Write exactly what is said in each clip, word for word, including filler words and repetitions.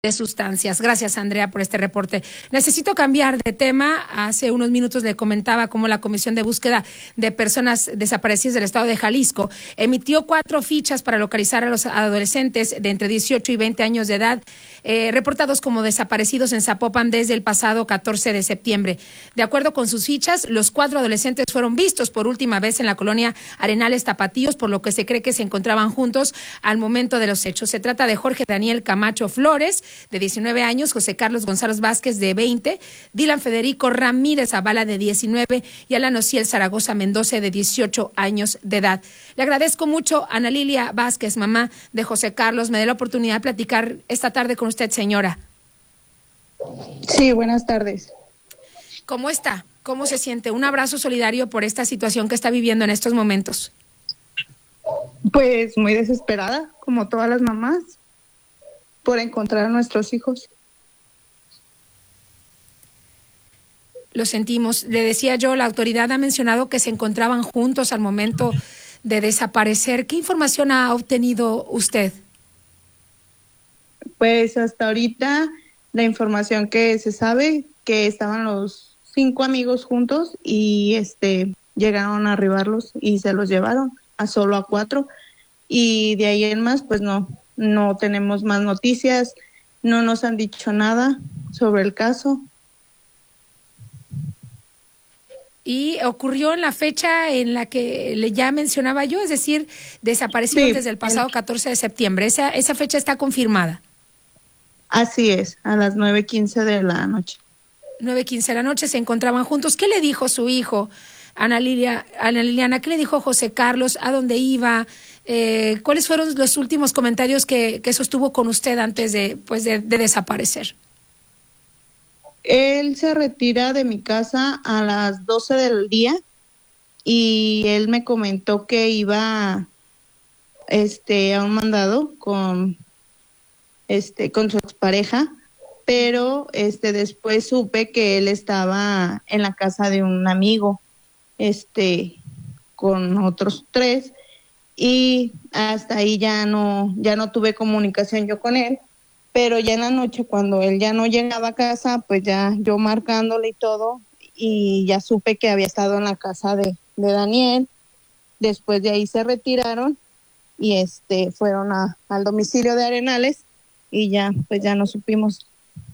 de sustancias. Gracias, Andrea, por este reporte. Necesito cambiar de tema. Hace unos minutos le comentaba cómo la Comisión de Búsqueda de Personas Desaparecidas del Estado de Jalisco emitió cuatro fichas para localizar a los adolescentes de entre dieciocho y veinte años de edad eh, reportados como desaparecidos en Zapopan desde el pasado catorce de septiembre. De acuerdo con sus fichas, los cuatro adolescentes fueron vistos por última vez en la colonia Arenales Tapatíos, por lo que se cree que se encontraban juntos al momento de los hechos. Se trata de Jorge Daniel Camacho Flores, de diecinueve años, José Carlos González Vázquez, de veinte, Dylan Federico Ramírez Zavala, de diecinueve, y Alan Ociel Zaragoza Mendoza, de dieciocho años de edad. Le agradezco mucho, Ana Lilia Vázquez, mamá de José Carlos, me dé la oportunidad de platicar esta tarde con usted, señora. Sí, buenas tardes. ¿Cómo está? ¿Cómo se siente? Un abrazo solidario por esta situación que está viviendo en estos momentos. Pues muy desesperada, como todas las mamás, por encontrar a nuestros hijos. Lo sentimos. Le decía yo, la autoridad ha mencionado que se encontraban juntos al momento de desaparecer. ¿Qué información ha obtenido usted? Pues hasta ahorita la información que se sabe, que estaban los cinco amigos juntos y este llegaron a arribarlos y se los llevaron a solo a cuatro, y de ahí en más pues no, no tenemos más noticias, no nos han dicho nada sobre el caso. Y ocurrió en la fecha en la que le ya mencionaba yo, es decir, desaparecieron sí, desde el pasado catorce de septiembre. Esa, esa fecha está confirmada. Así es, a las nueve quince de la noche. nueve quince de la noche se encontraban juntos. ¿Qué le dijo su hijo, Ana Lilia, Ana Liliana? ¿Qué le dijo José Carlos? ¿A dónde iba? Eh, ¿Cuáles fueron los últimos comentarios que, que sostuvo con usted antes de, pues de, de desaparecer? Él se retira de mi casa a las doce del día y él me comentó que iba este a un mandado con este con su expareja, pero este después supe que él estaba en la casa de un amigo este con otros tres, y hasta ahí ya no ya no tuve comunicación yo con él. Pero ya en la noche, cuando él ya no llegaba a casa, pues ya yo marcándole y todo, y ya supe que había estado en la casa de, de Daniel. Después de ahí se retiraron y este fueron a, al domicilio de Arenales, y ya, pues ya no supimos.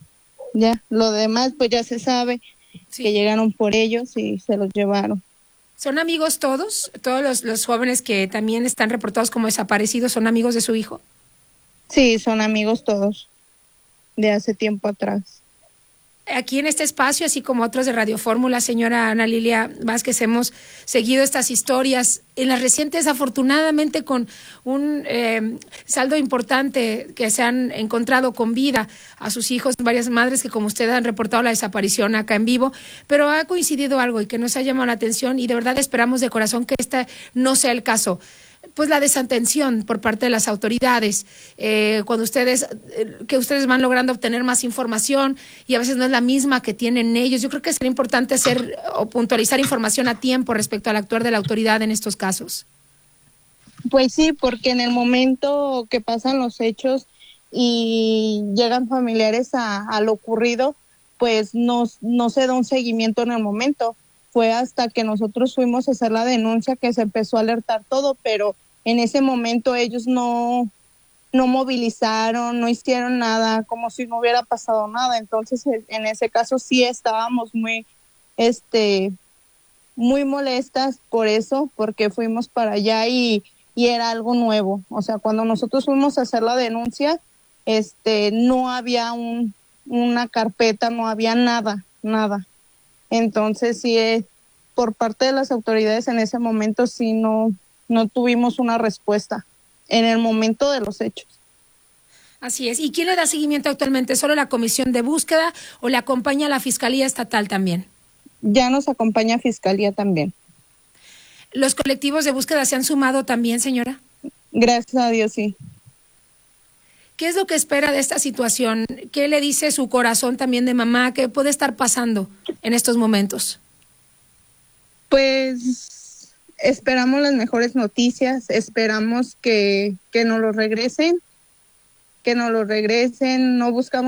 Ya, lo demás pues ya se sabe, sí, que llegaron por ellos y se los llevaron. ¿Son amigos todos? ¿Todos los, los jóvenes que también están reportados como desaparecidos son amigos de su hijo? Sí, son amigos todos, de hace tiempo atrás. Aquí en este espacio, así como otros de Radio Fórmula, señora Ana Lilia Vázquez, hemos seguido estas historias. En las recientes, afortunadamente, con un eh, saldo importante, que se han encontrado con vida a sus hijos, varias madres que, como usted, han reportado la desaparición acá en vivo, pero ha coincidido algo y que nos ha llamado la atención, y de verdad esperamos de corazón que este no sea el caso. Pues la desatención por parte de las autoridades, eh, cuando ustedes, eh, que ustedes van logrando obtener más información y a veces no es la misma que tienen ellos. Yo creo que sería importante hacer o puntualizar información a tiempo respecto al actuar de la autoridad en estos casos. Pues sí, porque en el momento que pasan los hechos y llegan familiares a, a lo ocurrido, pues no, no se da un seguimiento en el momento. Fue hasta que nosotros fuimos a hacer la denuncia que se empezó a alertar todo, pero en ese momento ellos no, no movilizaron, no hicieron nada, como si no hubiera pasado nada. Entonces, en ese caso sí estábamos muy, este, muy molestas por eso, porque fuimos para allá y, y era algo nuevo. O sea, cuando nosotros fuimos a hacer la denuncia, este, no había un, una carpeta, no había nada, nada. Entonces sí, eh, por parte de las autoridades en ese momento sí no, no tuvimos una respuesta en el momento de los hechos. Así es. ¿Y quién le da seguimiento actualmente? ¿Solo la Comisión de Búsqueda o le acompaña la Fiscalía Estatal también? Ya nos acompaña Fiscalía también. ¿Los colectivos de búsqueda se han sumado también, señora? Gracias a Dios, sí. ¿Qué es lo que espera de esta situación? ¿Qué le dice su corazón también de mamá? ¿Qué puede estar pasando en estos momentos? Pues esperamos las mejores noticias, esperamos que, que nos lo regresen, que nos lo regresen, no buscamos